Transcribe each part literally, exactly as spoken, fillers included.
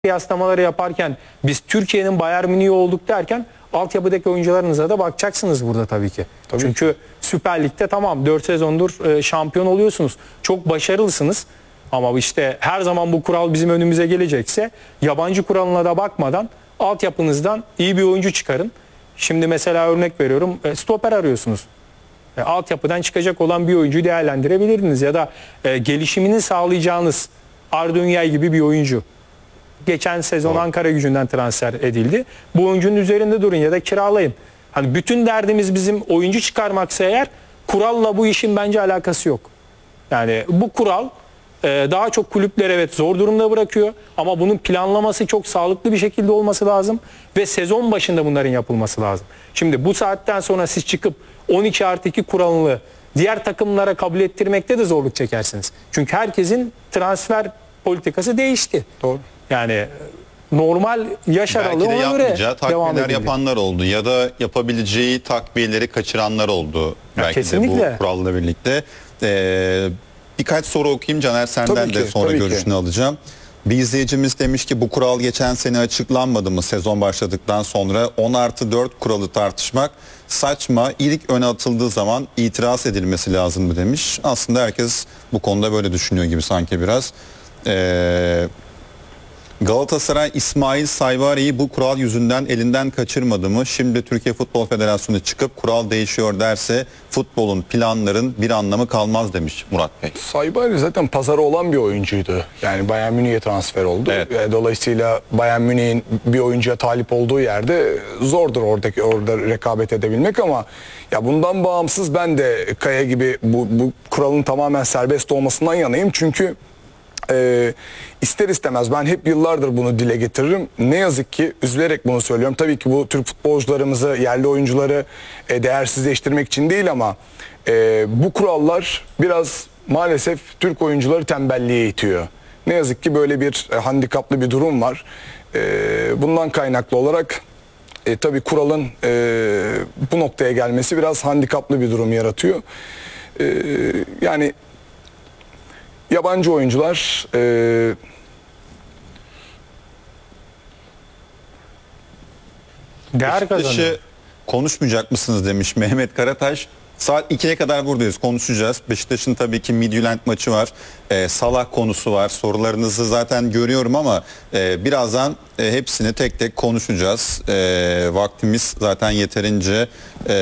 kıyaslamaları yaparken biz Türkiye'nin Bayern Münih'i olduk derken altyapıdaki oyuncularınıza da bakacaksınız burada tabii ki. Tabii Çünkü ki. Süper Lig'de tamam dört sezondur e, şampiyon oluyorsunuz. Çok başarılısınız. Ama işte her zaman bu kural bizim önümüze gelecekse yabancı kuralına da bakmadan altyapınızdan iyi bir oyuncu çıkarın. Şimdi mesela örnek veriyorum e, stoper arıyorsunuz. E, altyapıdan çıkacak olan bir oyuncuyu değerlendirebilirdiniz ya da e, gelişimini sağlayacağınız Ardunyay gibi bir oyuncu. Geçen sezon Doğru. Ankara Gücü'nden transfer edildi. Bu oyuncunun üzerinde durun ya da kiralayın. Hani bütün derdimiz bizim oyuncu çıkarmaksa eğer kuralla bu işin bence alakası yok. Yani bu kural e, daha çok kulüpleri evet zor durumda bırakıyor ama bunun planlaması çok sağlıklı bir şekilde olması lazım ve sezon başında bunların yapılması lazım. Şimdi bu saatten sonra siz çıkıp on iki artı iki kuralını diğer takımlara kabul ettirmekte de zorluk çekersiniz. Çünkü herkesin transfer politikası değişti. Doğru. Yani normal yaş aralığı ona göre takviyeler yapanlar oldu ya da yapabileceği takviyeleri kaçıranlar oldu. Ya belki kesinlikle. De bu kuralla birlikte. Ee, birkaç soru okuyayım Caner, senden ki, de sonra görüşünü ki. alacağım. Bir izleyicimiz demiş ki bu kural geçen sene açıklanmadı mı sezon başladıktan sonra on artı dört kuralı tartışmak saçma, ilk öne atıldığı zaman itiraz edilmesi lazım mı demiş. Aslında herkes bu konuda böyle düşünüyor gibi sanki biraz. Eee Galatasaray İsmail Sayvari'yi bu kural yüzünden elinden kaçırmadı mı? Şimdi Türkiye Futbol Federasyonu çıkıp kural değişiyor derse futbolun, planların bir anlamı kalmaz demiş Murat Bey. Sayvari zaten pazarı olan bir oyuncuydu. Yani Bayern Münih'e transfer oldu. Evet. Dolayısıyla Bayern Münih'in bir oyuncuya talip olduğu yerde zordur oradaki orada rekabet edebilmek ama ya bundan bağımsız ben de Kaya gibi bu, bu kuralın tamamen serbest olmasından yanayım. Çünkü Ee, ister istemez ben hep yıllardır bunu dile getiririm. Ne yazık ki üzülerek bunu söylüyorum. Tabii ki bu Türk futbolcularımızı, yerli oyuncuları e, değersizleştirmek için değil ama e, bu kurallar biraz maalesef Türk oyuncuları tembelliğe itiyor. Ne yazık ki böyle bir e, handikaplı bir durum var. E, bundan kaynaklı olarak e, tabii kuralın e, bu noktaya gelmesi biraz handikaplı bir durum yaratıyor. E, yani yabancı oyuncular e, değer kazanıyor. Konuşmayacak mısınız demiş Mehmet Karataş. Saat ikiye kadar buradayız, konuşacağız. Beşiktaş'ın tabii ki Midtjylland maçı var. E, Salah konusu var. Sorularınızı zaten görüyorum ama e, birazdan e, hepsini tek tek konuşacağız. E, vaktimiz zaten yeterince e,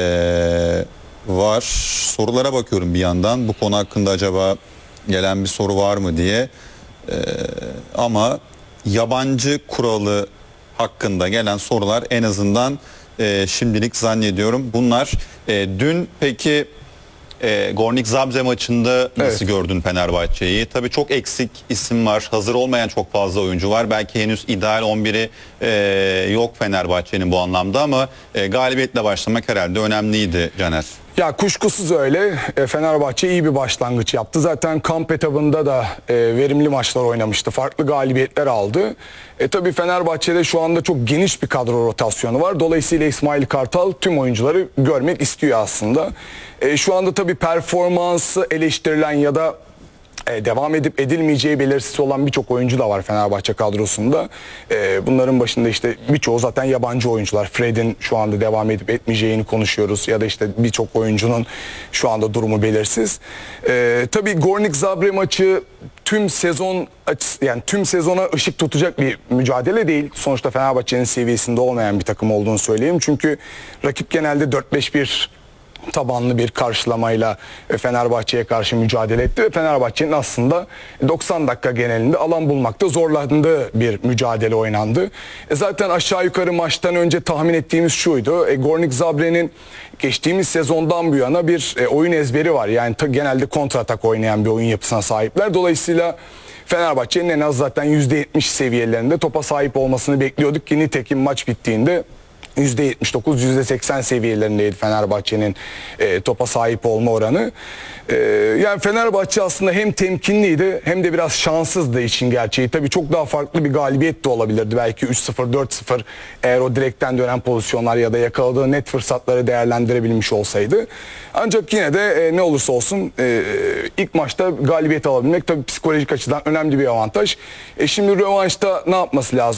var. Sorulara bakıyorum bir yandan. Bu konu hakkında acaba gelen bir soru var mı diye. Ee, ama yabancı kuralı hakkında gelen sorular en azından e, şimdilik zannediyorum bunlar. E, dün peki e, Gornik Zabrze maçında nasıl evet. gördün Fenerbahçe'yi? Tabii çok eksik isim var. Hazır olmayan çok fazla oyuncu var. Belki henüz ideal on biri e, yok Fenerbahçe'nin bu anlamda ama e, galibiyetle başlamak herhalde önemliydi Caner. Ya kuşkusuz öyle. E, Fenerbahçe iyi bir başlangıç yaptı. Zaten kamp etabında da e, verimli maçlar oynamıştı. Farklı galibiyetler aldı. E tabii Fenerbahçe'de şu anda çok geniş bir kadro rotasyonu var. Dolayısıyla İsmail Kartal tüm oyuncuları görmek istiyor aslında. E, şu anda tabii performansı eleştirilen ya da devam edip edilmeyeceği belirsiz olan birçok oyuncu da var Fenerbahçe kadrosunda. Ee, bunların başında işte birçoğu zaten yabancı oyuncular. Fred'in şu anda devam edip etmeyeceğini konuşuyoruz ya da işte birçok oyuncunun şu anda durumu belirsiz. Ee, tabii Gornik Zabrze maçı tüm sezon açısı, yani tüm sezona ışık tutacak bir mücadele değil. Sonuçta Fenerbahçe'nin seviyesinde olmayan bir takım olduğunu söyleyeyim. Çünkü rakip genelde dört beş bir tabanlı bir karşılamayla Fenerbahçe'ye karşı mücadele etti ve Fenerbahçe'nin aslında doksan dakika genelinde alan bulmakta zorlandığı bir mücadele oynandı. E zaten aşağı yukarı maçtan önce tahmin ettiğimiz şuydu. E Gornik Zabre'nin geçtiğimiz sezondan bu yana bir e, oyun ezberi var. Yani genelde kontratak oynayan bir oyun yapısına sahipler. Dolayısıyla Fenerbahçe'nin en az zaten yüzde yetmiş seviyelerinde topa sahip olmasını bekliyorduk ki nitekim maç bittiğinde yüzde yetmiş dokuz yüzde seksen seviyelerindeydi Fenerbahçe'nin e, topa sahip olma oranı. E, yani Fenerbahçe aslında hem temkinliydi hem de biraz şanssızdı için gerçeği. Tabii çok daha farklı bir galibiyet de olabilirdi. Belki üç sıfır dört sıfır eğer o direkten dönen pozisyonlar ya da yakaladığı net fırsatları değerlendirebilmiş olsaydı. Ancak yine de e, ne olursa olsun e, ilk maçta galibiyet alabilmek tabii psikolojik açıdan önemli bir avantaj. E, şimdi rövanşta ne yapması lazım?